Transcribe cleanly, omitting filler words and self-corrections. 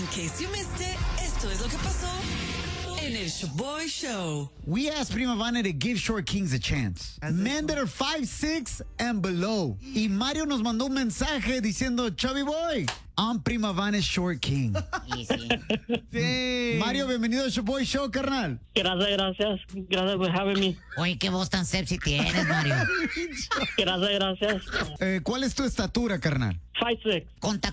case you missed it, esto es lo que pasó en el Shoboy Show. We asked Prima Vane to give short kings a chance. Men that are 5'6" and below. Y Mario nos mandó un mensaje diciendo, Chubby Boy, I'm Prima Vane's short king. Easy. Sí. Mario, bienvenido al Shoboy Show, carnal. Gracias. Gracias por having me. Oye, qué voz tan sexy tienes, Mario. Gracias. ¿Cuál es tu estatura, carnal? 5'6". Con